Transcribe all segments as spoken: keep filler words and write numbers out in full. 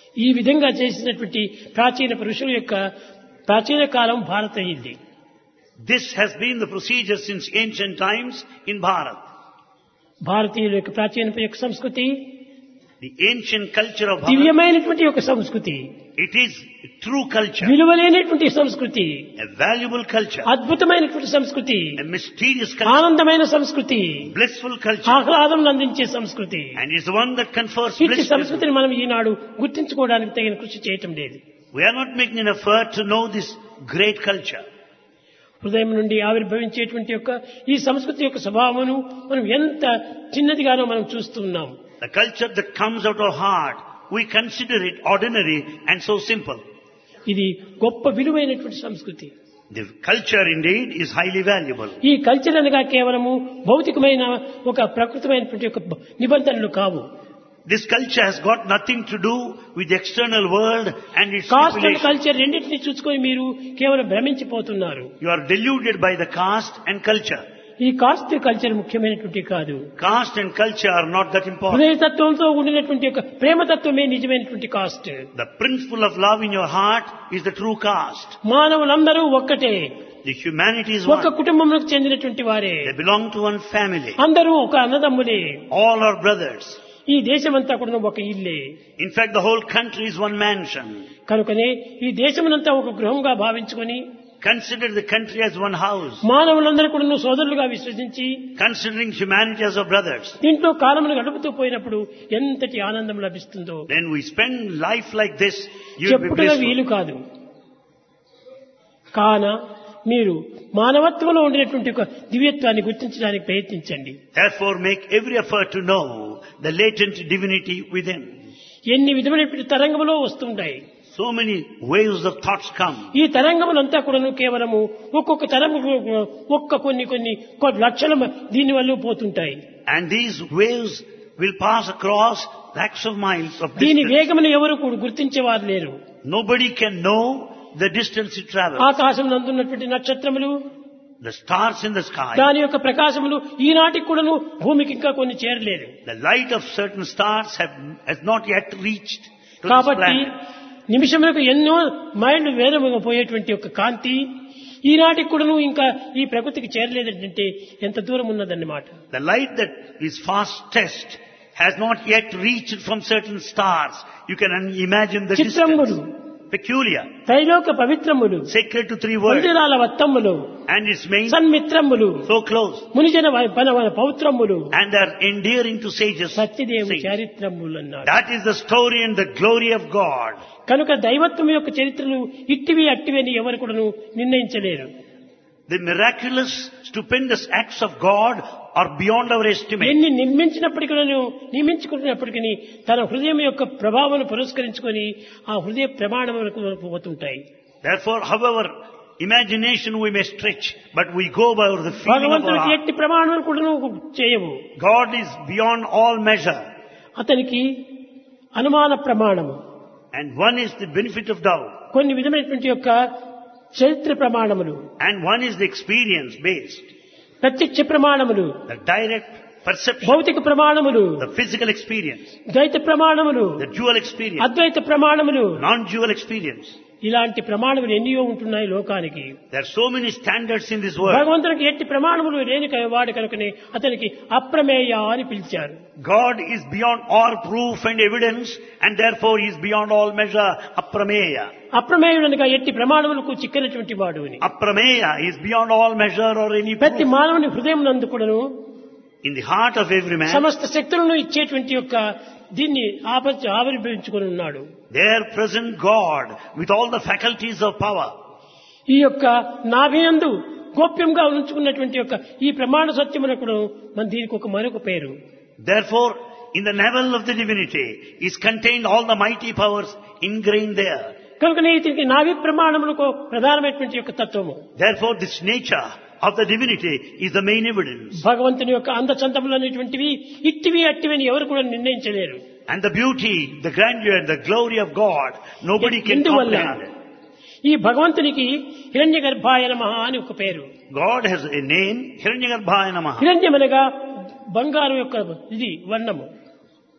ఈ విధంగా చేసినటువంటి ప్రాచీన పురుషుల యొక్క ప్రాచీన కాలం భారత అయింది. This has been the procedure since ancient times in Bharat. భారతీయుల యొక్క ప్రాచీన యొక్క సంస్కృతి The ancient culture of Bharat, దివ్యమైనటువంటి యొక్క సంస్కృతి, it is true culture, విలువలేనటువంటి సంస్కృతి, a valuable culture, అద్భుతమైనటువంటి సంస్కృతి, a mysterious culture, ఆనందమైన సంస్కృతి, blissful culture, ఆహ్లాదం అందించే సంస్కృతి. and is the one that confers ఇట్టి bliss. సంస్కృతిని మనం ఈనాడు గుర్తించుకోవడానికి తగిన కృషి చేయటం లేదు. We are not making an effort to know this great culture. హృదయం నుండి ఆవిర్భవించేటువంటి యొక్క ఈ సంస్కృతి యొక్క స్వభావమును మనం ఎంత చిన్నదిగానో మనం చూస్తున్నాం. The culture that comes out of heart, we consider it ordinary and so simple. ఇది గొప్ప విలువైనటువంటి సంస్కృతి. The culture indeed is highly valuable. ఈ కల్చర్ అనగా కేవలము భౌతికమైన ఒక ప్రకృతమైనటువంటి ఒక నిబంధనలు కావు. This culture has got nothing to do with the external world and its cost and stipulations. Culture రెండింటినీ చూసుకొని మీరు కేవలం భ్రమించిపోతున్నారు. You are deluded by the caste and culture. ఈ కాస్ట్ కల్చర్ ముఖ్యమైనటువంటి కాదు. Caste and culture are not that important. హృదయతత్వంతో ఉండినటువంటి యొక్క ప్రేమతత్వమే నిజమైనటువంటి cost. The principle of love in your heart is the true caste. మానవులందరూ ఒక్కటే, The humanity is ఒక one. కుటుంబంలోకి చెందినటువంటి వారే, They belong to one family. అందరూ ఒక అన్నదమ్ములే. All are brothers. ఈ దేశమంతా కూడా ఒక ఇల్లే. In fact, the whole country is one mansion. కనుకనే ఈ దేశమునంతా ఒక గృహంగా భావించుకొని Consider the country as one house. మానవులందరూ కూడా సోదరులుగా విశ్వసించి Considering humanity as our brothers. దీంట్లో కాలమును గడుపుతూ పోయినప్పుడు ఎంతటి ఆనందం లభిస్తుందో Then we spend life like this, you will be చెప్పుటగా blissful. వీలు కాదు. కాన మీరు మానవత్వంలో ఉండినటువంటి ఒక దివ్యత్వాన్ని గుర్తించడానికి ప్రయత్నించండి. Therefore, make every effort to know the latent divinity within. ఎన్ని విధమైనటువంటి తరంగములో వస్తుంటాయి. So many waves of thoughts come. ఈ తరంగములంతా కూడాను కేవలము ఒక్కొక్క తరంగు ఒక్క కొన్ని కొన్ని కొన్ని లక్షల మ- దీని వల్ల పోతుంటాయి. And these waves will pass across lakhs of miles of దీని distance. వేగమును ఎవరు కూడా గుర్తించేవారు లేరు. Nobody can know the distance it travels. ఆకాశం నందున్నటువంటి నక్షత్రములు, The stars in the sky, దాని యొక్క ప్రకాశములు ఈనాటికి కూడాను భూమికి ఇంకా కొన్ని చేరలేదు. the light of certain stars have, has not yet reached to this కాబట్టి planet. నిమిషములకు ఎన్నో మైళ్ళు వేగముగా పోయేటువంటి ఒక కాంతి ఈనాటికి కూడాను ఇంకా ఈ ప్రకృతికి చేరలేదంటే ఎంత దూరం ఉన్నదన్నమాట. The light that is fastest has not yet reached from certain stars. You can un- imagine the చిత్రములు, distance. Peculiar, త్రైలోక పవిత్రములు, sacred to three words, మందిరాల వత్తములు, and its main సన్మిత్రములు, so close, మునిజన వ- పనవన పౌత్రములు, and are endearing to sages. Satyadev saints. చారిత్రములు అన్నారు. That is the story and the glory of God. కనుక దైవత్వం యొక్క చరిత్రలు ఇట్టివి అట్టివి అని ఎవరు కూడాను నిర్ణయించలేరు. The miraculous, stupendous acts of God are beyond our estimate. ఎన్ని నిర్మించినప్పటికీ నియమించుకున్నప్పటికీ తన హృదయం యొక్క ప్రభావం పురస్కరించుకొని ఆ హృదయ ప్రమాణములకు పోతుంటాయి. Therefore, however imagination we may stretch, but we go by the feeling of our భగవంతుడికి heart. ఎట్టి ప్రమాణం కూడా చేయవు. God is beyond all measure, అతనికి అనుమాన ప్రమాణము, and one is the benefit of doubt, కొన్ని విధమైనటువంటి యొక్క చరిత్ర ప్రమాణములు, and one is the experience based, ప్రత్యక్ష ప్రమాణములు, the direct perception, భౌతిక ప్రమాణములు, the physical experience, ద్వైత ప్రమాణములు, the dual experience, Advaita ప్రమాణములు, non-dual experience. ఇలాంటి ప్రమాణములు ఎన్నో ఉంటున్నాయి లోకానికి. There are so many standards in this world. భగవంతునికి ఎట్టి ప్రమాణములు లేని వాడు కనుకనే అతనికి అప్రమేయ అని పిలిచారు. God is beyond all proof and evidence, and therefore he is beyond all measure, aprameya. అప్రమేయుడనగా ఎట్టి ప్రమాణములకు చిక్కనటువంటి వాడు అని. Aprameya is beyond all measure or any ప్రతి proof. మానవుని హృదయం నందు కూడాను In the heart of every man, సమస్త శక్తులను ఇచ్చేటువంటి యొక్క దీన్ని ఆప- ఆవిర్భవించుకొని ఉన్నాడు. there present God with all the faculties of power. ఈ యొక్క నాభియందు గోప్యంగా ఉంచుకున్నటువంటి యొక్క ఈ ప్రమాణ సత్యమునకు మన దీనికి ఒక మరొక పేరు. Therefore, in the navel of the divinity is contained all the mighty powers ingrained there. కనుక దీనికి నాభి ప్రమాణములకు ప్రధానమైనటువంటి యొక్క తత్వము. Therefore, this nature of the divinity is the main evidence. భగవంతుని యొక్క అందచందములు అనేటువంటివి ఇట్టివి అట్టివి అని ఎవరు కూడా నిర్ణయించలేరు. And the beauty, the grandeur, the glory of God, nobody can ఎందువల్ల comprehend. ఈ భగవంతునికి హిరణ్య గర్భాయ నమః అని ఒక పేరు. God has a name, Hiranyagarbhaya Namaha. హిరణ్యమనగా బంగారు యొక్క ఇది వర్ణము.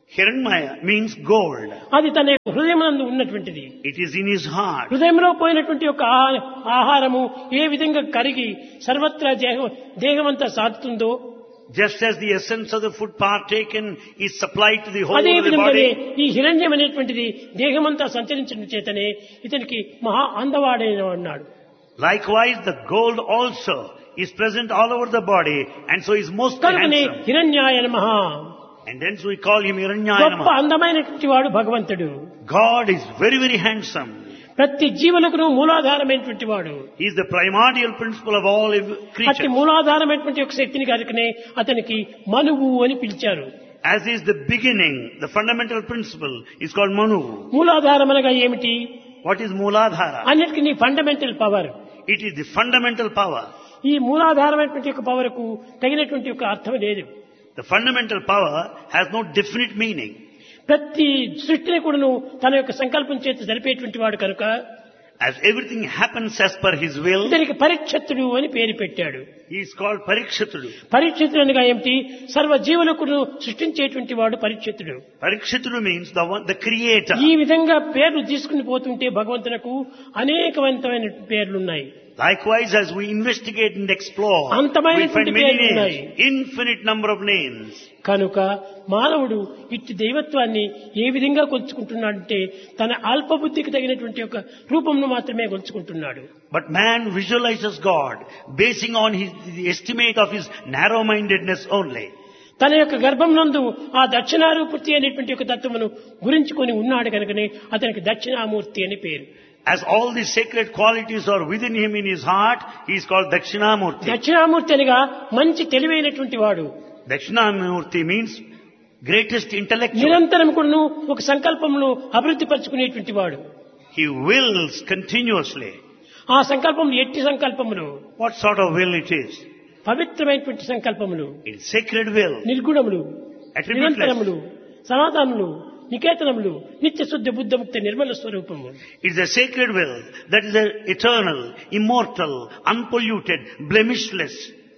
Hiranmaya means gold. అది తన యొక్క హృదయమునందు ఉన్నటువంటిది. It is in his heart. హృదయంలో పోయినటువంటి యొక్క ఆ- ఆహారము ఏ విధంగా కరిగి సర్వత్రా దేహం దేహమంతా సాగుతుందో Just as the essence of the food partaken is supplied to the whole అదే of the విధంగానే body, ఈ హిరణ్యం అనేటువంటిది దేహమంతా సంచరించడం చేతనే ఇతనికి మహా అందవాడైన అన్నాడు. likewise the gold also is present all over the body, and so is most కనుకనే handsome. హిరణ్యాయ నమః. And hence we call him Hiranyaya గొప్ప Namaha. అందమైనటువంటి వాడు భగవంతుడు. God is very, very handsome. ప్రతి జీవులకు మూలాధారమైనటువంటి వాడు. He is the primordial principle of all ev- అతి creatures. మూలాధారమైనటువంటి ఒక శక్తిని కనుకనే అతనికి మనువు అని పిలిచారు. As is the beginning, the fundamental principle is called Manu. మూలాధారం అనగా ఏమిటి? What is Mooladhara? అన్నిటికీ fundamental power. It is the fundamental power. ఈ మూలాధారమైనటువంటి యొక్క పవర్ కు తగినటువంటి ఒక అర్థం లేదు. The fundamental power has no definite meaning. ప్రతి సృష్టిని కూడాను తన యొక్క సంకల్పం చేత జరిపేటువంటి వాడు కనుక As everything happens as per his will, ఇతనికి పరీక్షితుడు అని పేరు పెట్టాడు. he is called Parikshitudu. పరీక్షితుడు అనగా ఏమిటి? సర్వ జీవులకు సృష్టించేటువంటి వాడు పరీక్షితుడు. Parikshitudu means the one, the creator. ఈ విధంగా పేర్లు తీసుకుని పోతుంటే భగవంతునకు అనేకవంతమైన పేర్లున్నాయి. Likewise, as we investigate and explore, we అంతమైనటువంటి find many పేర్లు ఉన్నాయి. names, infinite number of names. కనుక మానవుడు ఇట్టి దైవత్వాన్ని ఏ విధంగా కొలుచుకుంటున్నాడంటే తన అల్పబుద్ధికి తగినటువంటి ఒక రూపంను మాత్రమే కొలుచుకుంటున్నాడు. But man visualizes God basing on his, the estimate of his narrow-mindedness only. తన యొక్క గర్భం నందు ఆ దక్షిణారూపూర్తి అనేటువంటి ఒక తత్వమును గురించుకొని ఉన్నాడు కనుకనే అతనికి దక్షిణామూర్తి అని పేరు. As all these sacred qualities are within him in his heart, he is called Dakshinamurti. Dakshinamurthy అనగా మంచి తెలివైనటువంటి వాడు. Dakshinamurti means greatest intellectual. నిరంతరం కూడాను ఒక సంకల్పమును అభివృద్ధి పరచుకునేటువంటి వాడు. He wills continuously. ఆ సంకల్పములు ఎట్టి సంకల్పములు? What sort of will it is? పవిత్రమైనటువంటి సంకల్పములు, It is sacred will, నిర్గుణములు, attributeless. నిరంతరములు, సనాతనములు, నికేతనములు, నిత్య శుద్ధ బుద్ధముక్త నిర్మల స్వరూపము. It is a sacred will that is a eternal, immortal, unpolluted, blemishless.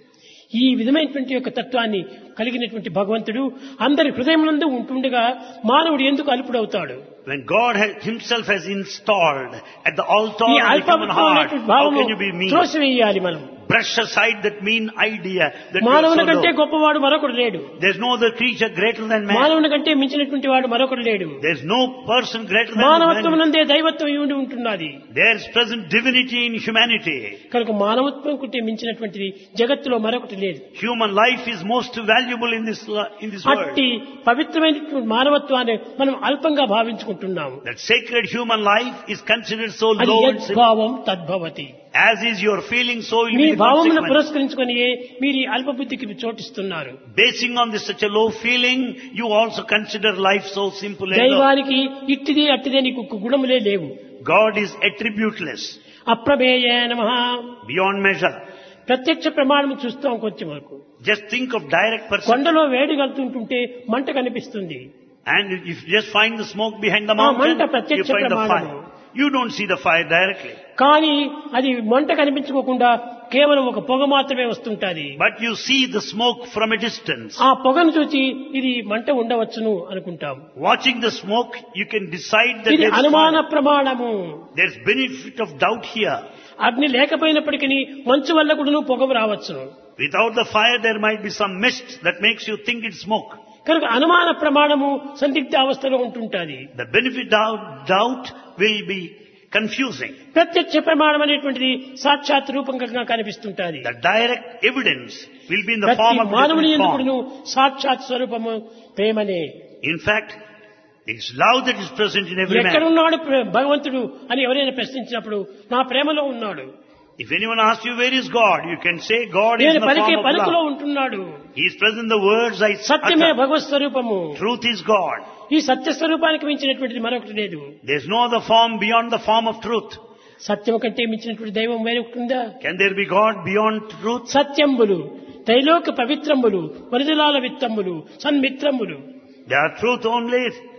ఈ విధమైనటువంటి యొక్క తత్వాన్ని కలిగినటువంటి భగవంతుడు అందరి హృదయమునందు ఉంటుండగా మానవుడు ఎందుకు అల్పుడవుతాడు? When God has, himself has installed at the altar ఈ of the human అల్పత్వం heart, అనేటువంటి how భావము can you be mean? త్రోసివేయాలి మనం. Brush aside that mean idea that you are మానవుని so కంటే low. గొప్పవాడు మరొకడు లేడు. There's no other creature greater than man. మానవుని కంటే మించినటువంటి వాడు మరొకడు లేడు. There's no person greater than మానవత్వం man. నందే దైవత్వం ఉండి ఉంటున్నది. There's present divinity in humanity. కనుక మానవత్వం కంటే మించినటువంటిది జగత్తులో మరొకటి లేదు. Human life is most valuable in this li- in this world. అట్టి పవిత్రమైనటువంటి మానవత్వాన్ని మనం అల్పంగా భావించుకుంటున్నాము. That sacred human life is considered so అది low and simple. యద్భావం తద్భవతి. As is your feeling, so will me be the భావమును consequence. పురస్కరించుకొని మీరు ఈ అల్పబుద్ధికి చోటిస్తున్నారు. Basing on this such a low feeling, you also consider life so simple and low. దైవానికి ఇట్టిది అట్టిదే నీకు గుణములే లేవు. God is attributeless, అప్రమేయ నమః. beyond measure. ప్రత్యక్ష ప్రమాణం చూస్తాం కొంచెం వరకు. Just think of direct perception. కొండలో వేడి కలుతుంటుంటే మంట కనిపిస్తుంది. And if you just find the smoke behind the ఆ mountain, మంట you ప్రత్యక్ష find the ప్రమాణము. fire. You don't see the fire directly. కానీ అది మంట కనిపించుకోకుండా కేవలం ఒక పొగ మాత్రమే వస్తుంటది. But you see the smoke from a distance. ఆ పొగను చూచి ఇది మంట ఉండవచ్చును అనుకుంటాం. Watching the smoke, you can decide that ఇది there's అనుమాన fire. ప్రమాణము. There's benefit of doubt here. అగ్ని లేకపోయినప్పటికీ మంచు వల్ల కూడా పొగ రావచ్చును. Without the fire, there might be some mist that makes you think it's smoke. కనుక అనుమాన ప్రమాణము సందిగ్ధ అవస్థలో ఉంటుంటది. The benefit of doubt will be confusing. ప్రత్యక్ష ప్రమాణం అనేటువంటిది సాక్షాత్ రూపంగా కనిపిస్తుంటది. The direct evidence will be in the ప్రతి form of మానవుని different ఎందుకును form. సాక్షాత్ స్వరూపము ప్రేమనే. In fact, it's love that is present in every man. ఎక్కడున్నాడు ప్ర- భగవంతుడు అని ఎవరైనా ప్రశ్నించినప్పుడు నా ప్రేమలో ఉన్నాడు. If anyone asks you where is God, you can say God is in నేను the పలికే form of పలుకులో love. ఉంటున్నాడు. He is present in the words I సత్యమే utter. భగవత్ స్వరూపము. Truth is God. ఈ సత్య స్వరూపానికి మించినటువంటిది మరొకటి లేదు. There's no other form beyond the form of truth. సత్యం కంటే మించినటువంటి దైవం వేరొకటి ఉందా? Can there be God beyond truth? సత్యంబులు త్రైలోక పవిత్రంబులు వరిదిలాల విత్తంబులు సన్మిత్రంబులు. They are truth only,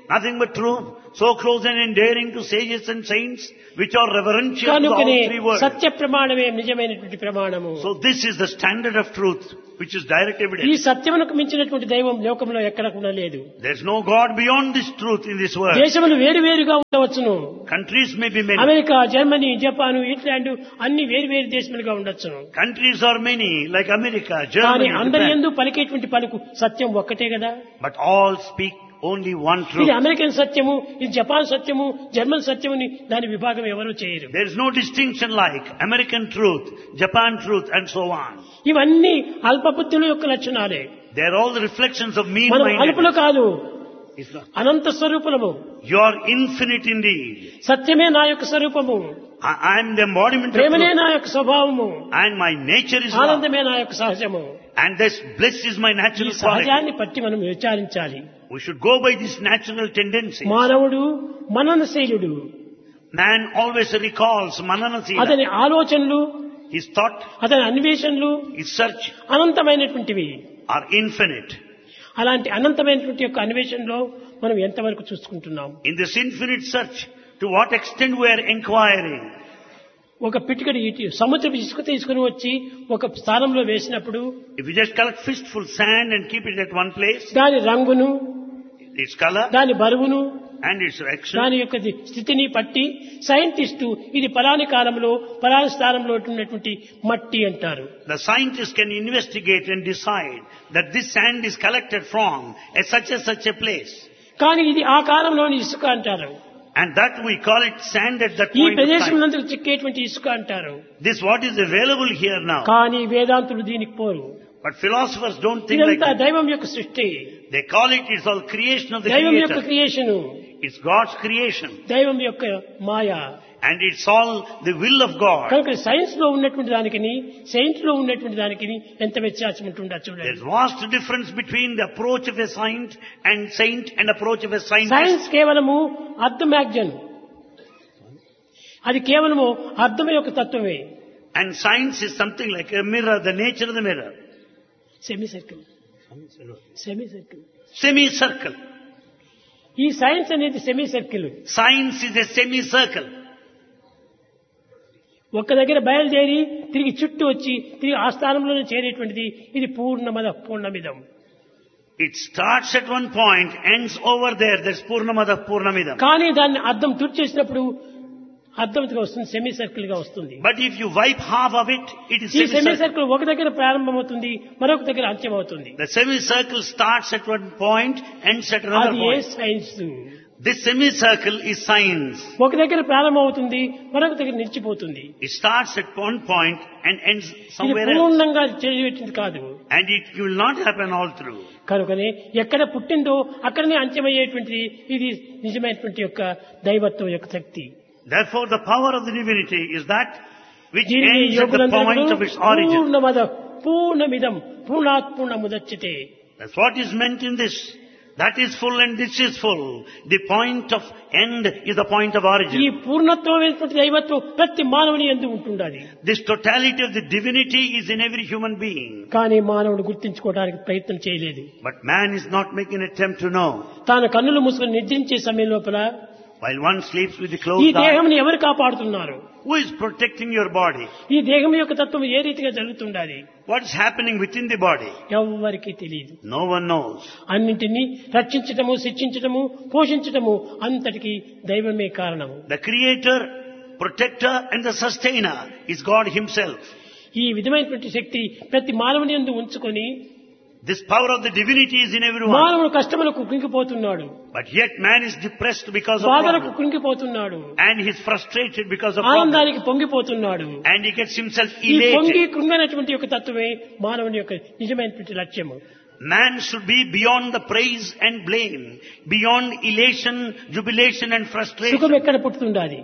Nothing but truth, so close and endearing to sages and saints, which are reverential to all కనుకనే three words. సత్య ప్రమాణమే నిజమైనటువంటి ప్రమాణము. So this is the standard of truth, which is direct ఈ evidence. సత్యమునకు మించినటువంటి దైవం లోకంలో ఎక్కడ కూడా లేదు. There's no God beyond this truth in this world. దేశములు వేరు వేరుగా ఉండవచ్చును. Countries may be many. America, Germany, Japan, England అన్ని వేరు వేరు దేశములుగా ఉండొచ్చును. Countries are many, like America, కానీ Germany, అందరి Japan. యందు పలికేటువంటి పలుకు సత్యం ఒక్కటే కదా. But all speak only one truth. ఇది అమెరికన్ సత్యము, ఇది జపాన్ సత్యము, జర్మన్ సత్యముని దాని విభాగం ఎవరు చేయరు. There is no distinction like American truth, Japan truth, and so on. ఇవన్నీ అల్పబుద్ధుల యొక్క లక్షణాలే. They are all the reflections of మనం అల్పులు mean-mindedness. కాదు, It's not. Anantha స్వరూపులము. You are infinite indeed. సత్యమే నా యొక్క స్వరూపము, I, I am the embodiment of ప్రేమనే truth. నా యొక్క స్వభావము, And my nature is love. ఆనందమే నా యొక్క సహజము. And this bliss is my ఈ natural quality. సహజాన్ని పట్టి మనం విచారించాలి. We should go by this natural tendency. మానవుడు మననశీలుడు. Man always recalls Mananasila. అతని ఆలోచనలు, His thought, అతని అన్వేషణలు his search అనంతమైనటువంటివి. are infinite. అలాంటి అనంతమైనటువంటి యొక్క అన్వేషణలో మనం ఎంతవరకు చూసుకుంటున్నాం. In this infinite search, to what extent we are inquiring. ఒక పిటికడి ఇటు సముద్రపు ఇసుక తీసుకుని వచ్చి ఒక స్థానంలో వేసినప్పుడు If you just collect fistful sand and keep it at one place, దాని రంగును, its color దాని బరువును, and its action, దాని యొక్క ది- స్థితిని పట్టి సైంటిస్టు ఇది పలాని కాలంలో పలాని స్థానంలో ఉన్నటువంటి మట్టి అంటారు. the scientist can investigate and decide that this sand is collected from a such and such a place. కానీ ఇది ఆ కాలంలోని ఇసుక అంటారు. And that we call it sand at that ఈ point of time. ప్రదేశంలో చిక్కేటువంటి ఇసుక అంటారు. This what is available here now. కానీ వేదాంతులు దీనికి పోరు. But philosophers don't think like ఇదంతా that. దైవం యొక్క సృష్టి, They call it, it's all creation of the దైవం యొక్క Creator. Creation, It's God's creation. దైవం యొక్క మాయ. And it's all the will of God. కనుక సైన్స్ లో ఉన్నటువంటి దానికి సైన్స్ లో ఉన్నటువంటి దానికి ఎంత వ్యత్యాసం ఉంటుందా చూడండి. There's vast difference between the approach of a saint and saint and approach of a science scientist. కేవలము అర్థమాగ్జన్, అది కేవలము అర్థం యొక్క తత్వమే. And science is something like a mirror, the nature of the mirror. Semi circle, semi circle. Semicircle. ఈ science అనేది semi circle. Science is a semicircle. ఒక్క దగ్గర బయలుదేరి తిరిగి చుట్టూ వచ్చి తిరిగి ఆ స్థానంలోనే చేరేటువంటిది ఇది పూర్ణమద పూర్ణమిదం. It starts at one point, ends over there. There's Purnamada Purnamidam. కానీ దాన్ని అర్థం తుడిచేసినప్పుడు అర్థంగా వస్తుంది, సెమీ సర్కిల్ గా వస్తుంది. But if you wipe half of it, it is ఈ సెమీ semicircle. సర్కిల్ ఒక దగ్గర ప్రారంభమవుతుంది, మరొక దగ్గర అంత్యమవుతుంది. The semicircle starts at one point, ends at another అది ఏ point. Science. This semicircle is science. ఒక దగ్గర ప్రారంభమవుతుంది, మరొక దగ్గర నిలిచిపోతుంది. It starts at one point and ends ఇది somewhere else. పూర్ణంగా చేయబెట్టింది కాదు. And it will not happen all through. కనుకనే ఎక్కడ పుట్టిందో అక్కడనే అంత్యమయ్యేటువంటిది ఇది నిజమైనటువంటి యొక్క దైవత్వం యొక్క శక్తి. Therefore, the power of the divinity is that which దీనిని ends at the యోగులందరూ point of its origin. పూర్ణమద పూర్ణమిదం పూర్ణాత్ పూర్ణముదచ్యతే. That's what is meant in this. That is full and this is full. The point of end is the point of ఈ origin. పూర్ణత్వమైనటువంటి దైవత్వం ప్రతి మానవుని యందు ఉంటుండాలి. This totality of the divinity is in every human being. కానీ మానవుడు గుర్తించుకోవడానికి ప్రయత్నం చేయలేదు. But man is not making an attempt to know. తాను కన్నులు మూసుకొని నిద్రించే సమయం లోపల While one sleeps with the ఈ closed eyes, దేహంని ఎవరు కాపాడుతున్నారు? who is protecting your body? ఈ దేహం యొక్క తత్వం ఏ రీతిగా జరుగుతుండాలి? What is happening within the body? ఎవ్వరికీ తెలియదు. No one knows. అన్నింటినీ రక్షించటము, శిక్షించటము, పోషించటము అంతటికి దైవమే కారణము. The creator, protector and the sustainer is God himself. ఈ విధమైనటువంటి శక్తి ప్రతి మానవుని యందు ఉంచుకొని This power of the divinity is in everyone. మానవుడు కష్టములకు కృంగిపోతున్నాడు, But yet man is depressed because of బాధలకు problems. కృంగిపోతున్నాడు, And he is frustrated because of problems. ఆనందానికి పొంగిపోతున్నాడు. And he gets himself ఈ పొంగి elated. కృంగనటువంటి యొక్క తత్వమే మానవుని యొక్క నిజమైనటువంటి లక్ష్యము. Man should be beyond the praise and blame, beyond elation, jubilation and సుఖం frustration. ఎక్కడ పుట్టుతుండాలి?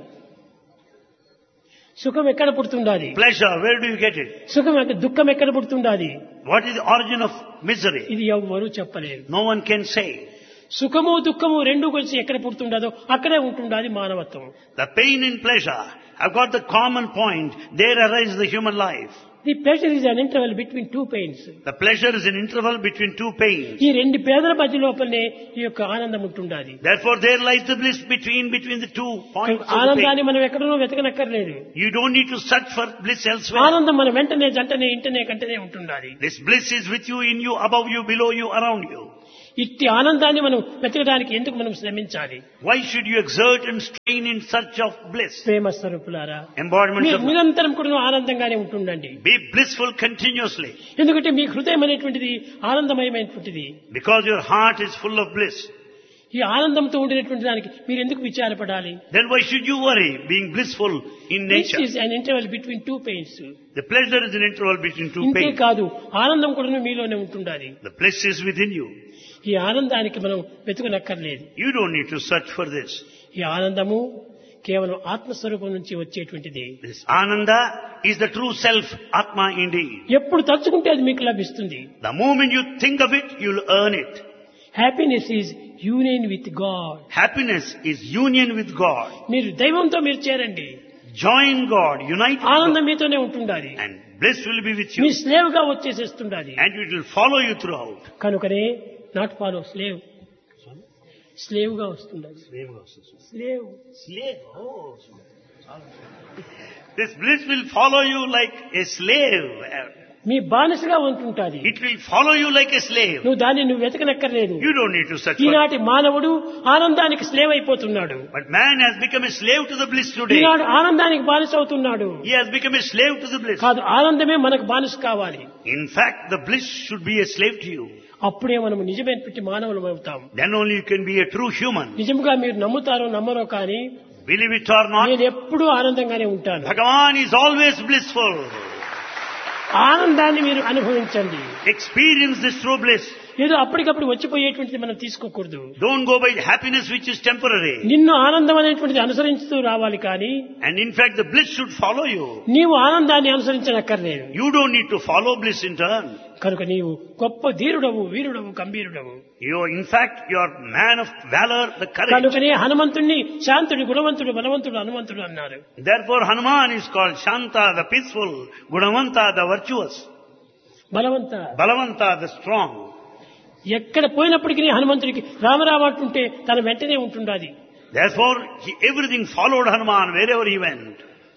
సుఖం ఎక్కడ పుడుతుండాలి? Pleasure, where do you get it? సుఖం ఎక్క- దుఃఖం ఎక్కడ పుడుతుండాలి? What is the origin of misery? ఇది ఎవ్వరూ చెప్పలేరు. No one can say. సుఖము దుఃఖము రెండు కలిసి ఎక్కడ పుడుతుండదో అక్కడే ఉంటుండాలి మానవత్వం. The pain and pleasure have got the common point. There arises the human life. The pleasure is an interval between two pains. The pleasure is an interval between two pains. ఈ రెండు పేదల మధ్య లోపలనే ఈ యొక్క ఆనందం ఉంటుండాలి. Therefore there lies the bliss between between the two points of the ఆనందాన్ని pain. మనం ఎక్కడనో వెతకనక్కర్లేదు. You don't need to search for bliss elsewhere. ఆనందం మన వెంటనే జంటనే ఇంటనే కంటనే ఉంటుండాలి. This bliss is with you, in you, above you, below you, around you. ఇట్టి ఆనందాన్ని మనం వెతకడానికి ఎందుకు మనం శ్రమించాలి? Why should you exert and strain in search of bliss? ప్రేమ స్వరూపులారా, Embodiment మీరు of నిరంతరం కూడా ఆనందంగానే ఉంటుండండి. be blissful continuously. ఎందుకంటే మీ హృదయం అనేటువంటిది ఆనందమయమైనటువంటిది. Because your heart is full of bliss. ఈ ఆనందంతో ఉండినటువంటి దానికి మీరు ఎందుకు విచారపడాలి? Then why should you worry being blissful in This nature? is an interval between two pains. The pleasure is an interval between two ఇంతే pains. కాదు, ఆనందం కూడా మీలోనే ఉంటుండాలి. The bliss is within you. ఈ ఆనందానికి మనం వెతుకనక్కర్లేదు. You don't need to search for this. ఈ ఆనందము కేవలం ఆత్మస్వరూపం నుంచి వచ్చేటువంటిది. This Ananda is the true self, Atma indeed. ఎప్పుడు తలుచుకుంటే అది మీకు లభిస్తుంది. The moment you think of it, you'll earn it. Happiness is union with God. Happiness is union with God. మీరు దైవంతో మీరు చేరండి. Join God, unite with ఆనందం God. మీతోనే ఉంటుండాలి. And bliss will be with me you. Slave గా వచ్చేసేస్తుండాలి. And it will follow you throughout. కనుకనే not follow slave, slave గా వస్తుండాలి. Slave Slave. Oh. This bliss will follow you like a slave. మీ బానిసగా ఉంటుంటాది. It will follow you like a slave. నువ్వు దాన్ని నువ్వు వెతకనక్కర్లేదు. You don't need to search for it. ఈనాటి మానవుడు ఆనందానికి slave అయిపోతున్నాడు. But man has become a slave to the bliss today. ఈనాడు ఆనందానికి బానిస అవుతున్నాడు. He has become a slave to the bliss. కాదు, ఆనందమే మనకు బానిస కావాలి. In fact, the bliss should be a slave to you. అప్పుడే మనం నిజమైనటువంటి మానవులం అవుతాం. Then only you can be a true human. నిజంగా మీరు నమ్ముతారో నమ్మరో కానీ Believe it or not, నేను ఎప్పుడూ ఆనందంగానే ఉంటాను. Bhagavan is always blissful. ఆనందాన్ని మీరు అనుభవించండి. Experience this true bliss. ఏదో అప్పటికప్పుడు వచ్చిపోయేటువంటిది మనం తీసుకోకూడదు. Don't go by happiness which is temporary. నిన్ను ఆనందం అనేటువంటిది అనుసరిస్తూ రావాలి కానీ And in fact, the bliss should follow you. నీవు ఆనందాన్ని అనుసరించనక్కర్లేదు. You don't need to follow bliss in turn. కనుక నీవు గొప్ప ధీరుడవు, వీరుడవు, గంభీరుడవు. You, in fact, you are man of valor, the courage. కనుకనే హనుమంతుణ్ణి శాంతుడు, గుణవంతుడు, బలవంతుడు, హనుమంతుడు అన్నారు. Therefore, Hanuman is called Shanta, the peaceful, Gunavanta, the virtuous, బలవంత. Balavanta, the strong. ఎక్కడ పోయినప్పటికీ హనుమంతుడికి రామరామ అంటుంటే తన వెంటనే ఉంటుండాది. Therefore, he, everything followed Hanuman wherever he went.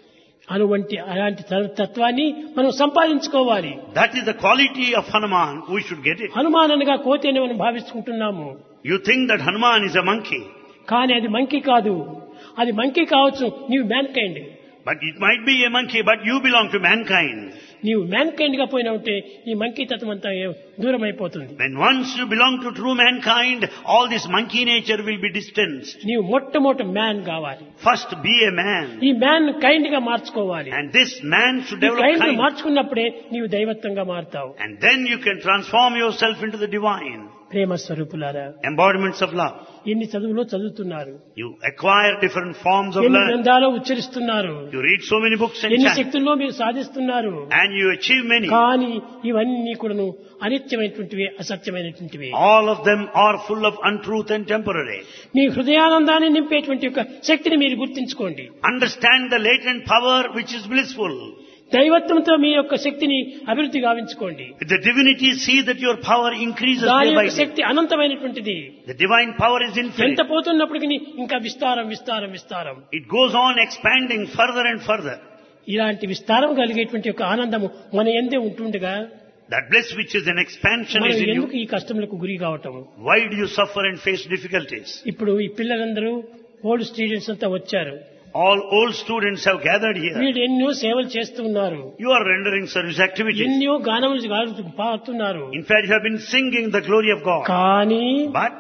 అటువంటి అలాంటి తత్వాన్ని మనం సంపాదించుకోవాలి. That is the quality of Hanuman. We should get it. Hanuman అనగా కోతి అని మనం భావించుకుంటున్నాము. You think that Hanuman is a monkey. కానీ అది మంకీ కాదు. అది మంకీ కావచ్చు, నీవు man kind. But it might be a monkey, but you belong to mankind. నీవు మ్యాన్ కైండ్ గా పోయినా ఉంటే ఈ మంకీ తత్వం అంతా దూరం అయిపోతుంది. When once you belong to true mankind, all this monkey nature will be distanced. నీవు మొట్టమొదటి మ్యాన్ కావాలి. First be a man. ఈ మ్యాన్ కైండ్ గా మార్చుకోవాలి. And this man should develop kind kindness. మార్చుకున్నప్పుడే నీవు దైవత్వంగా మారుతావు. And then you can transform yourself into the divine. ప్రేమ స్వరూపులారా, Embodiments of love. ఎన్ని చదువులో చదువుతున్నారు, You acquire different forms of ఎన్ని learning. గ్రంథాలు ఉచ్చరిస్తున్నారు, You read so many books and ఎన్ని chants. శక్తుల్లో మీరు సాధిస్తున్నారు. And you achieve many. కానీ ఇవన్నీ కూడాను అనిత్యమైనటువంటివి, అసత్యమైనటువంటివి. All of them are full of untruth and temporary. మీ హృదయానందాన్ని నింపేటువంటి యొక్క శక్తిని మీరు గుర్తించుకోండి. Understand the latent power which is blissful. దైవత్వంతో మీ యొక్క శక్తిని అభివృద్ధి గావించుకోండి. With the divinity, see that your power increases దాని day by యొక్క day. Shakti అనంతమైనటువంటిది. The divine power is ఎంత infinite. పోతున్నప్పటికీ ఇంకా విస్తారం విస్తారం విస్తారం. It goes on expanding further and further. ఇలాంటి విస్తారం కలిగేటువంటి యొక్క ఆనందము మన ఎందే ఉంటుండగా That bliss which is an expansion మనం is in ఎందుకు you. ఈ కష్టములకు గురి కావటం? Why do you suffer and face difficulties? ఇప్పుడు ఈ పిల్లలందరూ ఓల్డ్ స్టూడెంట్స్ అంతా వచ్చారు. All old students have gathered here. వీళ్ళు ఎన్నో సేవలు చేస్తూ ఉన్నారు. You are rendering service activities. ఎన్నో గానములు గాలుతూ పాడుతున్నారు. In fact, you have been singing the glory of God. కానీ But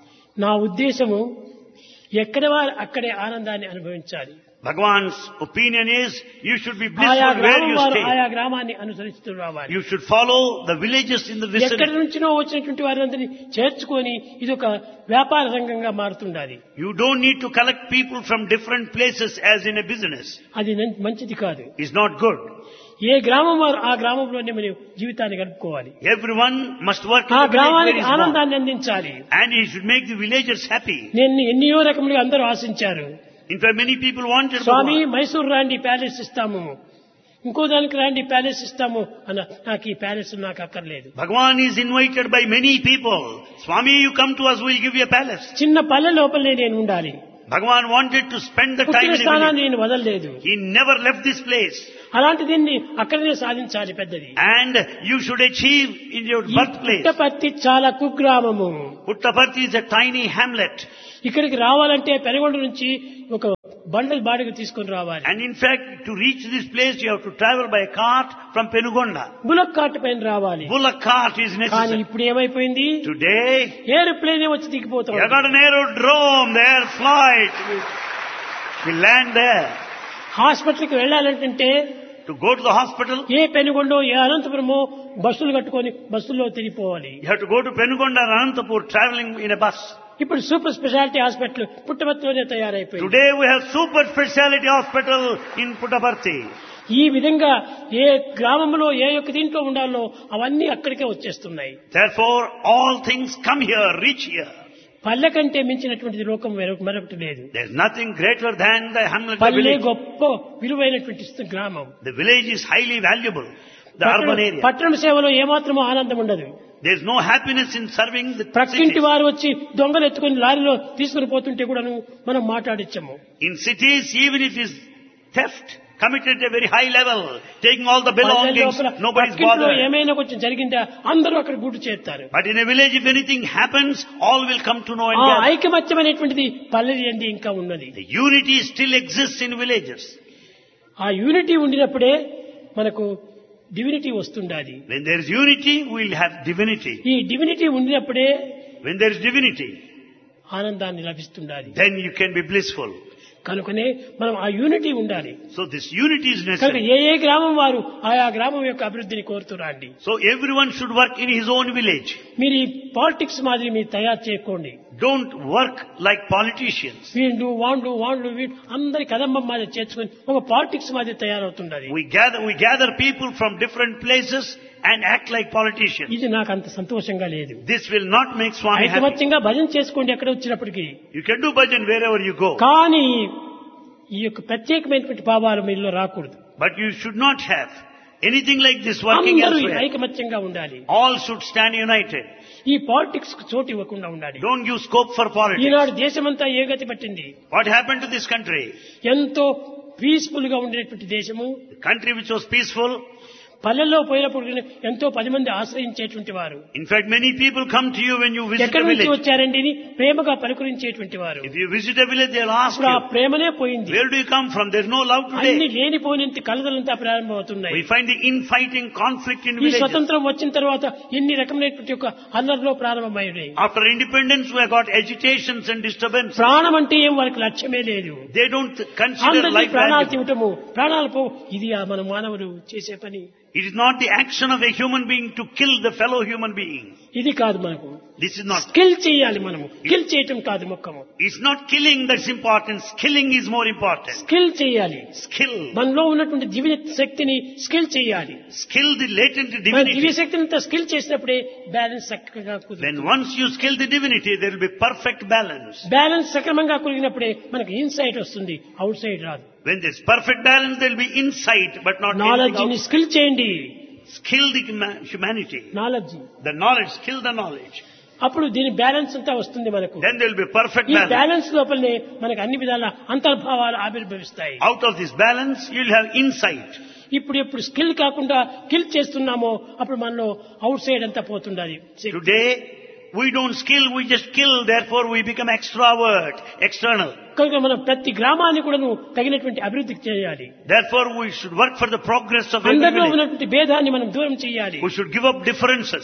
నా ఉద్దేశము ఎక్కడ వారు అక్కడే ఆనందాన్ని అనుభవించాలి. Bhagavan's opinion is you should be ఆయా blissful where గ్రామం you వారు stay. ఆయా గ్రామాన్ని అనుసరిస్తూ రావాలి. You should follow the villages in the ఎక్కడి vicinity. నుంచినో వచ్చినటువంటి వారందరినీ చేర్చుకొని ఇది ఒక వ్యాపార రంగంగా మారుతుండాలి. You don't need to collect people from different places as in a business. అది నం- మంచిది కాదు. It's not good. ఏ గ్రామం వారు ఆ గ్రామంలోనే మనం జీవితాన్ని గడుపుకోవాలి. Everyone must work in ఆ the village where గ్రామానికి he is born. ఆనందాన్ని అందించాలి. And he should make the villagers happy. నేను ఎన్నో రకములుగా అందరూ ఆశించారు. In fact, many people wanted Swamy Bhagavan. Mysore రాండి, ప్యాలెస్ ఇస్తాము, ఇంకో దానికి రాండి ప్యాలెస్ ఇస్తాము అన్న, నాకు ఈ ప్యాలెస్ నాకు అక్కర్లేదు. Bhagavan is invited by many people. Swami, you come to us, we'll give you a palace. చిన్న పల్లె లోపలనే నేను ఉండాలి. Bhagavan wanted to spend the time పుట్టిన in a స్థానాన్ని village. నేను వదలలేదు. He never left this place. అలాంటి దీన్ని అక్కడనే సాధించాలి పెద్దది. And you should achieve in your ఈ birthplace. పుట్టపర్తి చాలా కుగ్రామము. Puttaparthi is a tiny hamlet. ఇక్కడికి రావాలంటే పెనుగొండ నుంచి ఒక బండల్ బాడిగ తీసుకొని రావాలి. And in fact, to reach this place, you have to travel by a cart from Penugonda. Bullock cart పైన రావాలి. Bullock cart is కానీ necessary. ఇప్పుడు ఏమైపోయింది, Today, ఏరోప్లేన్ వచ్చి you దిగిపోతాం. have got an aerodrome, the air flight. We land there. హాస్పిటల్కి వెళ్ళాలంటే To go to the hospital, ఏ పెనుగొండో ఏ అనంతపురమో బస్సులు కట్టుకొని బస్సుల్లో తిరిగిపోవాలి. you have to go to Penugonda and Anantapur traveling in a bus. ఇప్పుడు super speciality hospital పుట్టపర్తిలోనే తయారైపోయింది. Today we have super speciality hospital in Puttaparthi. ఈ విధంగా ఏ గ్రామంలో ఏ యొక్క దీంట్లో ఉండాలో అవన్నీ అక్కడికే వచ్చేస్తున్నాయి. Therefore, all things come here, reach here. పల్లె కంటే మించినటువంటిది లోకం వేరొక- మరొకటి లేదు. There's nothing greater than the hamlet of పల్లె village. గొప్ప విలువైనటువంటి గ్రామం. The village is highly valuable. The urban పట్టణ- area. పట్టణ సేవలో ఏమాత్రమూ ఆనందం ఉండదు. There's no happiness in serving the ప్రక్కింటి city. వారు వచ్చి దొంగలు ఎత్తుకొని లారీలో తీసుకుని పోతుంటే కూడాను మనం మాట్లాడించము. In cities, even if it's theft committed at a very high level, taking all the belongings, nobody's ప్రక్కింటిలో bothered. ఏమైనా కొంచెం జరిగిందా అందరూ అక్కడ గుడ్డు చేస్తారు. But in a village, if anything happens, all will come to know and ఆ gather. ఐకమత్యం అనేటువంటిది పల్లెది అంది ఇంకా ఉన్నది. The unity still exists in villages. ఆ యూనిటీ ఉండినప్పుడే మనకు divinity వస్తుండాలి. When there is unity, we'll have divinity. ఈ డివినిటీ ఉండినప్పుడే When there is divinity, ఆనందాన్ని లభిస్తుండాలి. then you can be blissful. కనుకనే మనం ఆ యూనిటీ ఉండాలి. So this unity is కనుక necessary. ఏ ఏ గ్రామం వారు ఆయా గ్రామం యొక్క అభివృద్ధిని కోరుతురండి. So everyone should work in his own village. మీరు ఈ పాలిటిక్స్ మాదిరి మీరు తయారు చేయకండి. Don't work like politicians. వీళ్ళు వాళ్ళు వాళ్ళు వీళ్ళు అందరి కదంబం మాదిరి చేర్చుకొని ఒక పాలిటిక్స్ మాదిరి తయారవుతుండది. We gather, we gather people from different places and act like politicians. ఇది నాకు అంత సంతోషంగా లేదు. This will not make Swami happy. ఐకమత్యంగా భజన చేసుకోండి ఎక్కడ వచ్చినప్పటికీ. You can do bhajan wherever you go. కానీ ఈ యొక్క ప్రత్యేకమైనటువంటి భావాలు మీలో రాకూడదు. But you should not have anything like this working అందరూ elsewhere. ఐకమత్యంగా ఉండాలి. All should stand united. ఈ పాలిటిక్స్ కు చోటు ఇవ్వకుండా ఉండాలి. Don't give scope for politics. ఈనాడు దేశమంతా ఏ గతి పట్టింది. What happened to this country? ఎంతో పీస్ఫుల్ గా ఉండేటువంటి దేశము The country which was peaceful. పల్లెల్లో పోయినప్పుడు ఎంతో పది మంది ఆశ్రయించేటువంటి వారు. In fact, many people come to you when you visit ఎక్కడి a నుంచి village. వచ్చారండి అని ప్రేమగా పలుకరించేటువంటి వారు. If you visit a village, they'll ask ఇప్పుడు ఆ you, ప్రేమనే పోయింది. where do you come from? There's no love అన్ని today. లేనిపోయినంత కలదలంతా ప్రారంభమవుతున్నాయి. We find the infighting conflict in ఈ villages. స్వతంత్రం వచ్చిన తర్వాత ఎన్ని రకమైనటువంటి ఒక అల్లర్లో ప్రారంభమైనాయి. After independence, we have got agitations and disturbance. ప్రాణం అంటే ఏం వారికి లక్ష్యమే లేదు. They don't consider అందరికీ life ప్రాణాలు valuable. తీవటము ప్రాణాలు పో ఇది ఆ మన మానవులు చేసే పని. It is not the action of a human being to kill the fellow human being. ఇది కాదు మనకు. This is not. స్కిల్ చేయాలి మనము. కిల్ చేయటం కాదు ముఖ్యము. It's not killing that's important. Skilling is more important. Skill చేయాలి. Skill. మనలో ఉన్నటువంటి దివ్య శక్తిని స్కిల్ చేయాలి. Skill the latent మన దివ్య divinity. శక్తిని అంతా స్కిల్ చేసినప్పుడే బ్యాలెన్స్ చక్కగా కుదురుతుంది. When once you skill the divinity, there will be perfect balance. Balance సక్రమంగా కుదిరినప్పుడే మనకు ఇన్సైట్ వస్తుంది, అవుట్ సైడ్ రాదు. When there's perfect balance, there will be insight, but not knowledge anything ని out. స్కిల్ చేయండి. Skill the huma- humanity. Knowledge The knowledge, skill the knowledge. అప్పుడు దీని balance అంతా వస్తుంది మనకు. Then there will be perfect ఈ balance. Balance లోపలనే మనకు అన్ని విధాల అంతర్భావాలు ఆవిర్భవిస్తాయి. Out of this balance, you'll have insight. ఇప్పుడు ఎప్పుడు స్కిల్ కాకుండా కిల్ చేస్తున్నామో అప్పుడు మనలో అవుట్ సైడ్ అంతా పోతుండాలి. Today, we don't skill, we just kill, therefore we become extrovert, external. కనుక మనం ప్రతి గ్రామాన్ని కూడా తగినటువంటి అభివృద్ధి చేయాలి. Therefore we should work for the progress of every అందరిలో village. ఉన్నటువంటి భేదాన్ని మనం దూరం చేయాలి. We should give up differences.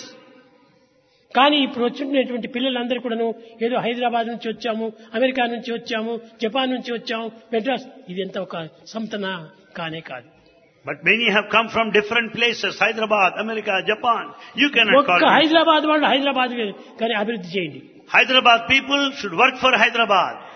కానీ ఇప్పుడు వచ్చినటువంటి పిల్లలందరూ కూడాను ఏదో హైదరాబాద్ నుంచి వచ్చాము, అమెరికా నుంచి వచ్చాము, జపాన్ నుంచి వచ్చాము, మెడ్రాస్, ఇదంతా ఒక సంతన కానే కాదు. But many have come from different places, Hyderabad, America, Japan. You cannot call ఒక్క them. హైదరాబాద్ వాళ్ళు హైదరాబాద్ కానీ అభివృద్ధి చేయండి. Hyderabad people should work for Hyderabad.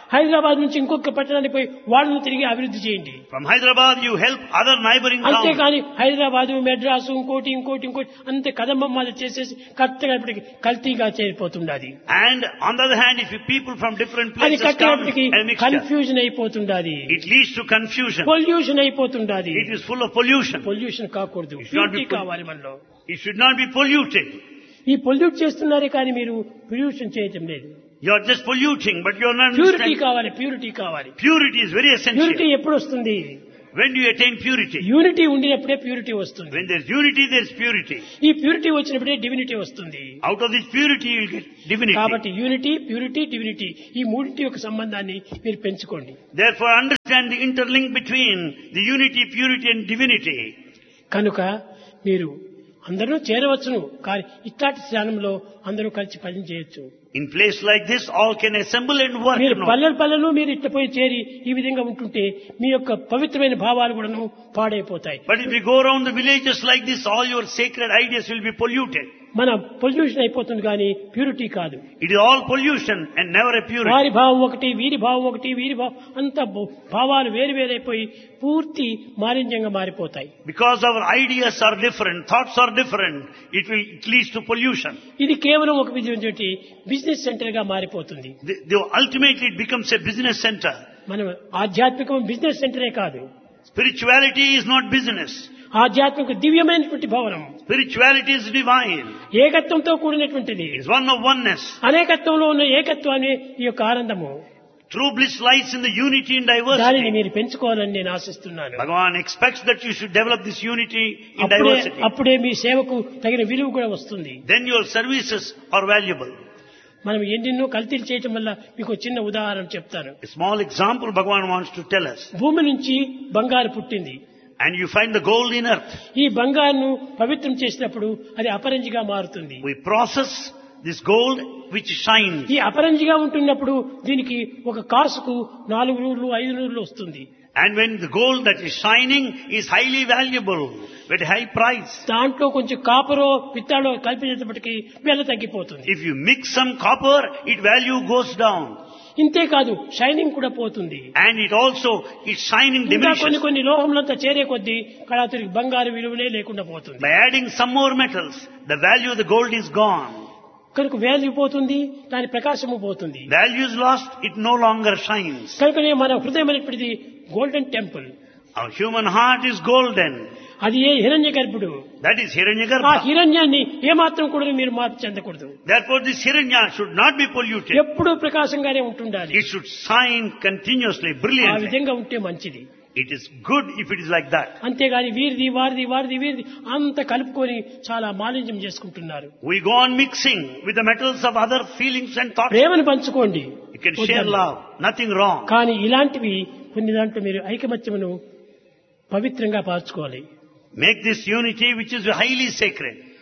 Hyderabad నుంచి ఇంకొక పట్టణానికి పోయి వాళ్ళను తిరిగి అభివృద్ధి చేయండి. From Hyderabad, you help other neighboring towns. అంతేకాని హైదరాబాదు, మెడ్రాసు, ఇంకోటి ఇంకోటి ఇంకోటి అంతే కదంబమ్మాలు చేసేసి కరెక్ట్గా ఇప్పటికి కల్తీగా చేరిపోతుండాది. And on the other hand, if you people from different అది places come కట్టేపటికి and mixture, confusion అయిపోతుండాది, it leads to confusion. Pollution అయిపోతుండాది. It is full of pollution. Pollution కాకూడదు, It should not be purity pol- కావాలి మనలో. It should not be polluted. ఈ pollute చేస్తున్నారే కానీ మీరు pollution చేయటం లేదు. You are just polluting, but you are not purity understanding. కావాలి, ప్యూరిటీ కావాలి. Purity is very essential. Purity ఎప్పుడు వస్తుంది? When do you attain purity? Unity ఉండినప్పుడే ప్యూరిటీ వస్తుంది. When there is unity, there is purity. ఈ purity వచ్చినప్పుడే divinity వస్తుంది. Out of this purity, you will get divinity. కాబట్టి యూనిటీ, ప్యూరిటీ, డివినిటీ ఈ మూడింటి యొక్క సంబంధాన్ని మీరు పెంచుకోండి. Therefore, understand the interlink between the unity, purity and divinity. కనుక మీరు అందరూ చేరవచ్చును, కానీ ఇట్లాంటి స్థానంలో అందరూ కలిసి పని చేయొచ్చు. In place like this, all can assemble and work. మీరు No? పల్లెలు పల్లెలు మీరు ఇట్లా పోయి చేరి ఈ విధంగా ఉంటుంటే మీ యొక్క పవిత్రమైన భావాలు కూడాను పాడైపోతాయి. But if you go around the villages like this, all your sacred ideas will be polluted. మన పొల్యూషన్ అయిపోతుంది కానీ ప్యూరిటీ కాదు. It is all pollution and never a purity. వారి భావం ఒకటి, వీరి భావం ఒకటి, వీరి భావం అంత భావాలు వేరు వేరైపోయి పూర్తి మాలిన్యంగా మారిపోతాయి. Because our ideas are different, thoughts are different, it will it leads to pollution. ఇది కేవలం ఒక విధమైనటువంటి బిజినెస్ సెంటర్ గా మారిపోతుంది. The, the, ultimately, it becomes a business center. మనం ఆధ్యాత్మికం బిజినెస్ సెంటరే కాదు. Spirituality is not business. ఆధ్యాత్మిక దివ్యమైనటువంటి భవనం, Spirituality is divine. ఏకత్వంతో కూడినటువంటిది. It is one of oneness. అనేకత్వంలో ఉన్న ఏకత్వాన్ని ఈ యొక్క ఆనందము. True bliss lies in the unity and దానిని diversity. మీరు పెంచుకోవాలని నేను ఆశిస్తున్నాను. Bhagavan expects that you should develop this unity in అప్పుడే diversity. అప్పుడే మీ సేవకు తగిన విలువ కూడా వస్తుంది. Then your services are valuable. మనం ఎన్నెన్నో కల్తీలు చేయటం వల్ల మీకు ఒక చిన్న ఉదాహరణ చెప్తాను. A small example Bhagavan wants to tell us. భూమి నుంచి బంగారు పుట్టింది. And you find the gold in earth. ఈ బంగారును పవిత్రం చేసినప్పుడు అది అపరంజిగా మారుతుంది. We process this gold which shines. ఈ అపరంజిగా ఉంటున్నప్పుడు దీనికి ఒక కాసుకు నాలుగు నూరులు ఐదు నూరులు వస్తుంది. And when the gold that is shining is highly valuable, at high price. దాంట్లో కొంచెం కాపరో పిత్తాడో కల్పించేటప్పటికి వెల తగ్గిపోతుంది. If you mix some copper, its value goes down. ఇంతే కాదు, షైనింగ్ కూడా పోతుంది. And it also, its shining ఇంకా కొన్ని diminishes. కొన్ని లోహములంతా చేరే కొద్దీ కళాతురికి బంగారు విలువనే లేకుండా పోతుంది. By adding some more metals, the value of the gold is gone. కనుక వాల్యూ పోతుంది, దాని ప్రకాశము పోతుంది. Value is lost, it no longer shines. కనుకనే మన హృదయం అనేటువంటిది golden temple. Our human heart is golden. అది ఏ హిరణ్య గర్భుడు. That is ఆ Hiranyagarbha. హిరణ్యాన్ని ఏమాత్రం కూడా మీరు మార్పు చెందకూడదు. Therefore this Hiranya should not be polluted. ఎప్పుడూ ప్రకాశంగానే ఉంటుండాలి. It should shine continuously, ఆ brilliantly. విధంగా ఉంటే మంచిది. It is good if it is like that. అంతేగాని వీరిది వారిది వారిది వీరిది అంత కలుపుకొని చాలా మాలిన్యం చేసుకుంటున్నారు. We go on mixing with the metals of other feelings and thoughts. ప్రేమను పంచుకోండి. You can share love, nothing wrong. కానీ ఇలాంటివి కొన్ని దాంట్లో మీరు ఐకమత్యమును పవిత్రంగా పార్చుకోవాలి. Make this unity which is highly sacred.